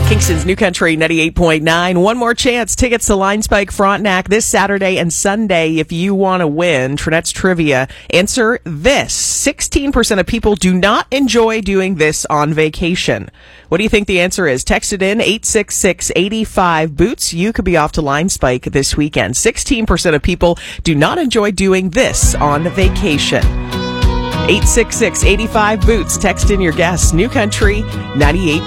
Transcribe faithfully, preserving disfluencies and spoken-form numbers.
Kingston's New Country ninety-eight point nine. One more chance. Tickets to Line Spike Frontenac this Saturday and Sunday if you want to win. Trinette's Trivia. Answer this. sixteen percent of people do not enjoy doing this on vacation. What do you think the answer is? Text it in, eight six six, eight five, boots. You could be off to Line Spike this weekend. sixteen percent of people do not enjoy doing this on vacation. eight six six, eight five, boots. Text in your guess. New Country ninety-eight.